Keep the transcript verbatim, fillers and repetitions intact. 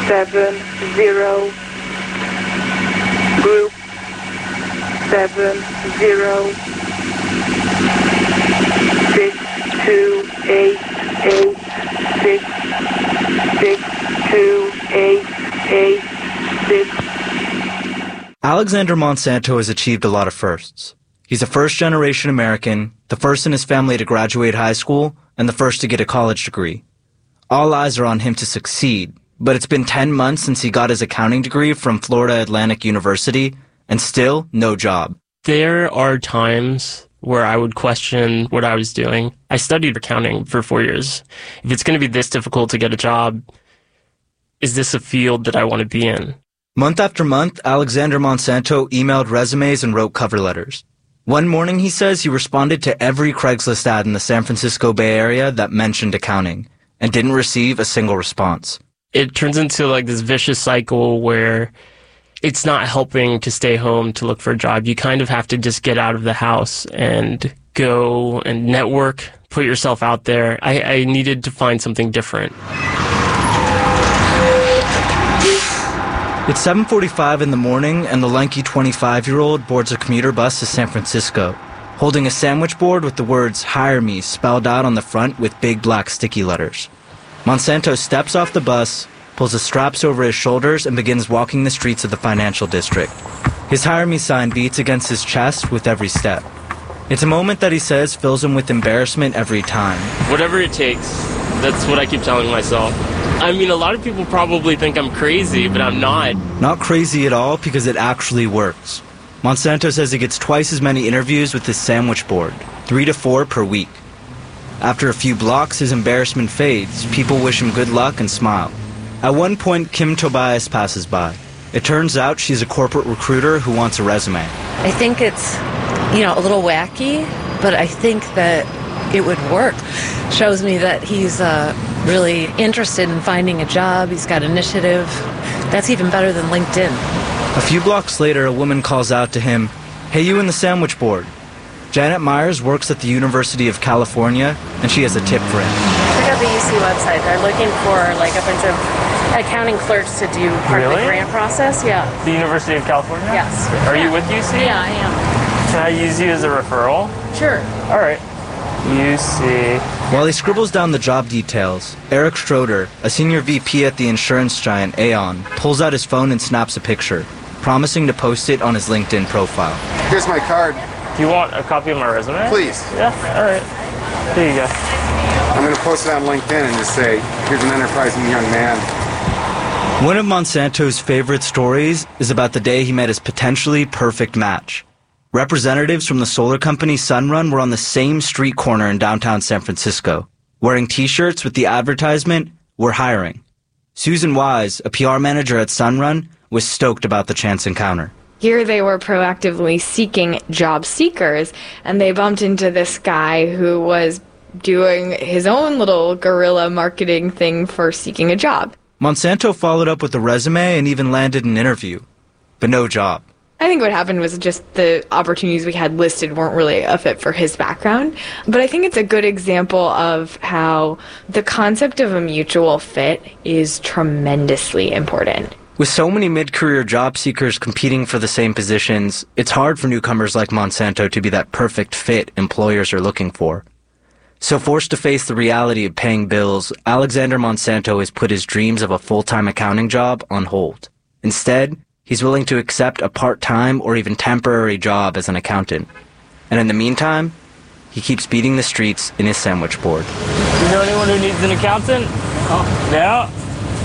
seven zero. Group seven zero. Six two eight eight six six two eight eight six. Alexander Monsanto has achieved a lot of firsts. He's a first-generation American, the first in his family to graduate high school, and the first to get a college degree. All eyes are on him to succeed, but it's been ten months since he got his accounting degree from Florida Atlantic University, and still no job. There are times where I would question what I was doing. I studied accounting for four years. If it's going to be this difficult to get a job, is this a field that I want to be in? Month after month, Alexander Monsanto emailed resumes and wrote cover letters. One morning, he says, he responded to every Craigslist ad in the San Francisco Bay Area that mentioned accounting, and didn't receive a single response. It turns into like this vicious cycle where it's not helping to stay home to look for a job. You kind of have to just get out of the house and go and network, put yourself out there. I, I needed to find something different. It's seven forty-five in the morning, and the lanky twenty-five-year-old boards a commuter bus to San Francisco, holding a sandwich board with the words "Hire Me" spelled out on the front with big black sticky letters. Monsanto steps off the bus, pulls the straps over his shoulders, and begins walking the streets of the financial district. His "Hire Me" sign beats against his chest with every step. It's a moment that he says fills him with embarrassment every time. Whatever it takes, that's what I keep telling myself. I mean, a lot of people probably think I'm crazy, but I'm not. Not crazy at all, because it actually works. Monsanto says he gets twice as many interviews with his sandwich board, three to four per week. After a few blocks, his embarrassment fades. People wish him good luck and smile. At one point, Kim Tobias passes by. It turns out she's a corporate recruiter who wants a resume. I think it's, you know, a little wacky, but I think that it would work. Shows me that he's uh, really interested in finding a job. He's got initiative. That's even better than LinkedIn. A few blocks later, a woman calls out to him, "Hey, you in the sandwich board." Janet Myers works at the University of California, and she has a tip for him. Check out the U C website. They're looking for like a bunch of accounting clerks to do part Really? of the grant process. Yeah. The University of California? Yes. Are yeah. you with U C? Yeah, I am. Can I use you as a referral? Sure. All right. U C. While he scribbles down the job details, Eric Schroeder, a senior V P at the insurance giant Aon, pulls out his phone and snaps a picture, promising to post it on his LinkedIn profile. Here's my card. Do you want a copy of my resume? Please. Yeah, all right. Here you go. I'm going to post it on LinkedIn and just say, here's an enterprising young man. One of Monsanto's favorite stories is about the day he met his potentially perfect match. Representatives from the solar company Sunrun were on the same street corner in downtown San Francisco, wearing T-shirts with the advertisement, "We're hiring." Susan Wise, a P R manager at Sunrun, was stoked about the chance encounter. Here they were proactively seeking job seekers, and they bumped into this guy who was doing his own little guerrilla marketing thing for seeking a job. Monsanto followed up with a resume and even landed an interview, but no job. I think what happened was just the opportunities we had listed weren't really a fit for his background. But I think it's a good example of how the concept of a mutual fit is tremendously important. With so many mid-career job seekers competing for the same positions, it's hard for newcomers like Monsanto to be that perfect fit employers are looking for. So forced to face the reality of paying bills, Alexander Monsanto has put his dreams of a full-time accounting job on hold. Instead, he's willing to accept a part-time or even temporary job as an accountant. And in the meantime, he keeps beating the streets in his sandwich board. Do you know anyone who needs an accountant? Oh. No?